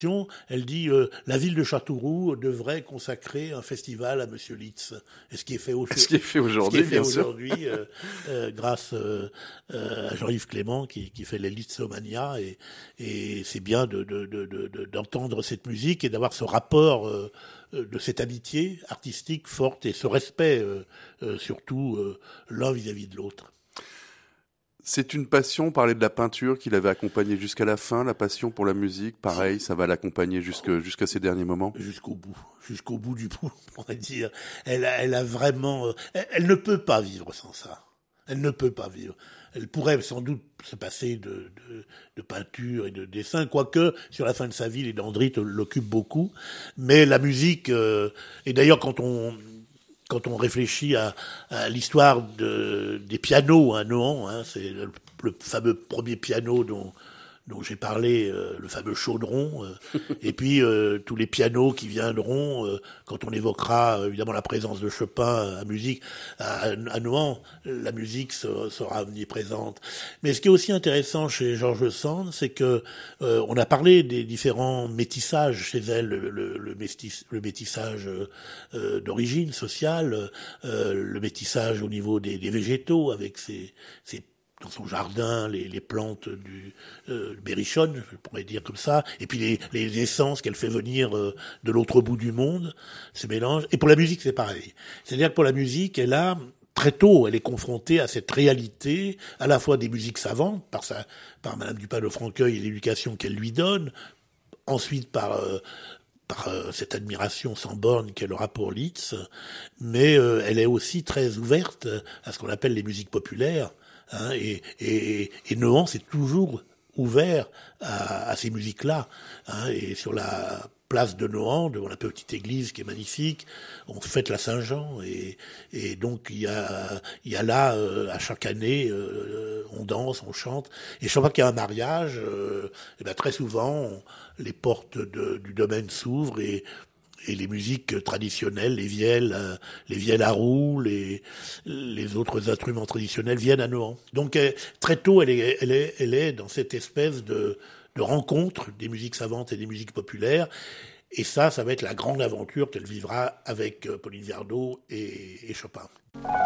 Elle dit la ville de Châteauroux devrait consacrer un festival à Monsieur Liszt. Et ce qui est fait Ce qui est fait aujourd'hui, bien sûr. Grâce à Jean-Yves Clément qui fait les Lisztomania, et c'est bien d'entendre cette musique et d'avoir ce rapport de cette amitié artistique forte et ce respect surtout l'un vis-à-vis de l'autre. C'est une passion, on parlait de la peinture qui l'avait accompagné jusqu'à la fin, la passion pour la musique, pareil, ça va l'accompagner jusqu'à ses derniers moments. Jusqu'au bout du bout, on pourrait dire. Elle a vraiment, elle ne peut pas vivre sans ça. Elle ne peut pas vivre. Elle pourrait sans doute se passer de peinture et de dessin, quoique sur la fin de sa vie, les dendrites l'occupent beaucoup. Mais la musique, et d'ailleurs quand on réfléchit à l'histoire des pianos à Nohant, c'est le fameux premier piano dont j'ai parlé, le fameux chaudron, et puis tous les pianos qui viendront quand on évoquera évidemment la présence de Chopin à Nohant, la musique sera omniprésente. Mais ce qui est aussi intéressant chez George Sand, c'est que on a parlé des différents métissages chez elle, le métissage d'origine sociale, le métissage au niveau des végétaux avec ses dans son jardin, les plantes du berrichonne, je pourrais dire comme ça, et puis les essences qu'elle fait venir de l'autre bout du monde, ce mélange. Et pour la musique, c'est pareil. C'est-à-dire que pour la musique, très tôt, elle est confrontée à cette réalité, à la fois des musiques savantes, par Madame Dupin de Franqueuil et l'éducation qu'elle lui donne, ensuite par cette admiration sans borne qu'elle aura pour Liszt, mais elle est aussi très ouverte à ce qu'on appelle les musiques populaires, et Nohant s'est toujours ouvert à ces musiques-là, et sur la place de Nohant, devant la petite église qui est magnifique, on fête la Saint-Jean, et donc il y a là à chaque année on danse, on chante, et chaque fois qu'il y a un mariage, et ben très souvent les portes du domaine s'ouvrent et les musiques traditionnelles, les vielles à roue, les autres instruments traditionnels viennent à Nohant. Donc très tôt, elle est dans cette espèce de rencontre des musiques savantes et des musiques populaires. Et ça va être la grande aventure qu'elle vivra avec Pauline Viardot et Chopin.